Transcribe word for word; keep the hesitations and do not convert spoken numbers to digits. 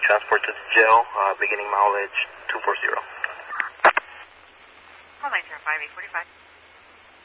transport to the jail, uh, beginning mileage two forty. Call nine zero five, eight forty-five.